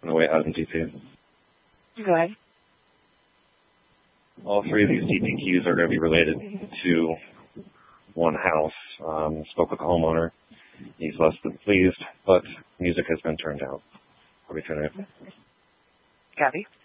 on the way out in DC. Go ahead. All three of these DPQs are going to be related to one house. Spoke with the homeowner. He's less than pleased, but music has been turned out. I'll be turning it. Kathy?